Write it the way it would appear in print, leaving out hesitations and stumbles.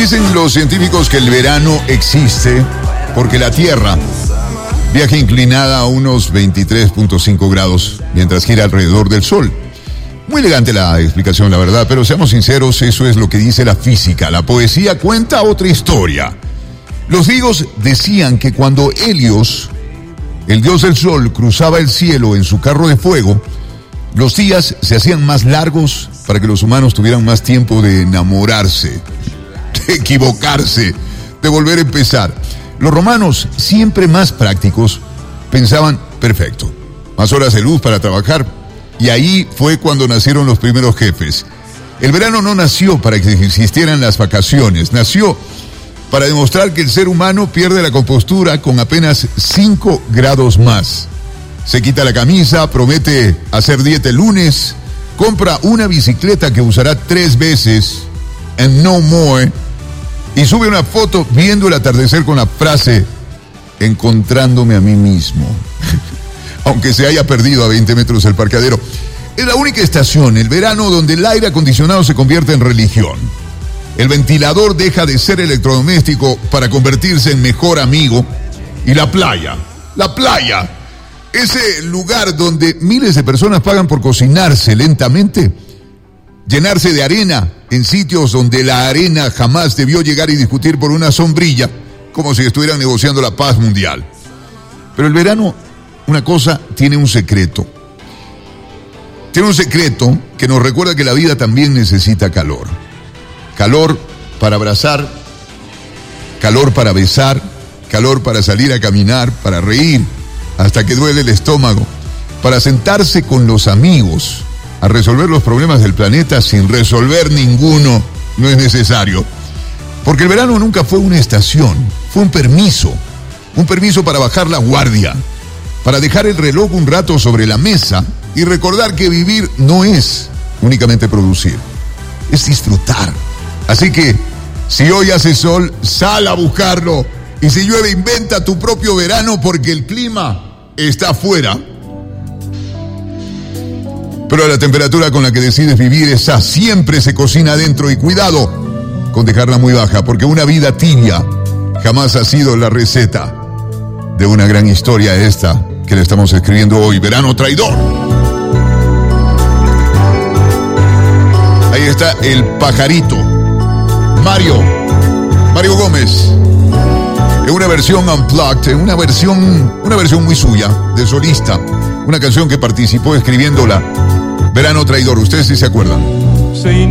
Dicen los científicos que el verano existe porque la Tierra viaja inclinada a unos 23.5 grados mientras gira alrededor del Sol. Muy elegante la explicación, la verdad, pero seamos sinceros, eso es lo que dice la física. La poesía cuenta otra historia. Los griegos decían que cuando Helios, el dios del Sol, cruzaba el cielo en su carro de fuego, los días se hacían más largos para que los humanos tuvieran más tiempo de enamorarse, de equivocarse, de volver a empezar. Los romanos, siempre más prácticos, pensaban, perfecto, más horas de luz para trabajar, y ahí fue cuando nacieron los primeros jefes. El verano no nació para que existieran las vacaciones, nació para demostrar que el ser humano pierde la compostura con apenas 5 grados más. Se quita la camisa, promete hacer dieta el lunes, compra una bicicleta que usará 3 veces, and no more, y sube una foto viendo el atardecer con la frase, encontrándome a mí mismo. Aunque se haya perdido a 20 metros del parqueadero. Es la única estación, el verano, donde el aire acondicionado se convierte en religión. El ventilador deja de ser electrodoméstico para convertirse en mejor amigo. Y la playa, ese lugar donde miles de personas pagan por cocinarse lentamente, llenarse de arena en sitios donde la arena jamás debió llegar y discutir por una sombrilla, como si estuvieran negociando la paz mundial. Pero el verano, una cosa, tiene un secreto. Tiene un secreto que nos recuerda que la vida también necesita calor. Calor para abrazar, calor para besar, calor para salir a caminar, para reír hasta que duele el estómago, para sentarse con los amigos a resolver los problemas del planeta sin resolver ninguno, no es necesario. Porque el verano nunca fue una estación, fue un permiso para bajar la guardia, para dejar el reloj un rato sobre la mesa y recordar que vivir no es únicamente producir, es disfrutar. Así que, si hoy hace sol, sal a buscarlo. Y si llueve, inventa tu propio verano porque el clima está afuera. Pero la temperatura con la que decides vivir, esa siempre se cocina adentro. Y cuidado con dejarla muy baja, porque una vida tibia jamás ha sido la receta de una gran historia esta que le estamos escribiendo hoy, Verano Traidor. Ahí está el pajarito, Mario Gómez, en una versión unplugged, una versión muy suya, de solista, una canción que participó escribiéndola, Verano Traidor. Ustedes sí se acuerdan.